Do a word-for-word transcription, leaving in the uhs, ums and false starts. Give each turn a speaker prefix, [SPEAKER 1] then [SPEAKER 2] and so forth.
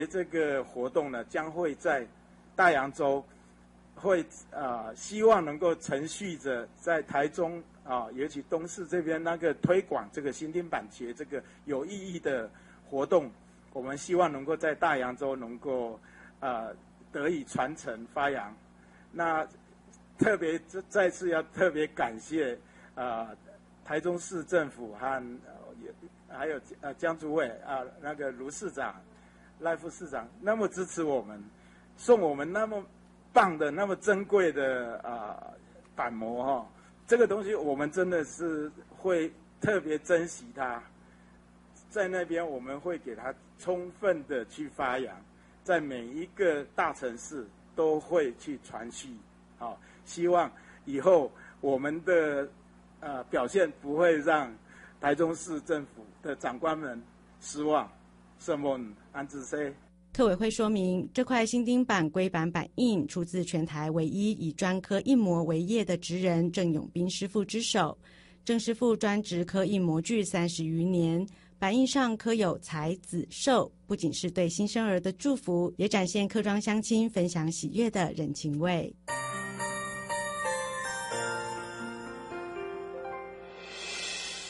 [SPEAKER 1] 这个活动呢，将会在大洋洲，会啊、呃，希望能够承续着在台中啊、呃，尤其东势这边那个推广这个新丁板节这个有意义的活动，我们希望能够在大洋洲能够呃得以传承发扬。那特别再次要特别感谢啊、呃、台中市政府和、呃、还有呃江主委啊、呃、那个卢市长。赖副市长那么支持我们，送我们那么棒的、那么珍贵的啊、呃、板模哈、哦，这个东西我们真的是会特别珍惜它。在那边我们会给它充分的去发扬，在每一个大城市都会去传续。好、哦，希望以后我们的呃表现不会让台中市政府的长官们失望。
[SPEAKER 2] 特委会说明，这块新丁板龟板板印出自全台唯一以专科印模为业的职人郑永斌师傅之手。郑师傅专职刻印模具三十余年，板印上刻有财子寿，不仅是对新生儿的祝福，也展现客庄乡亲分享喜悦的人情味。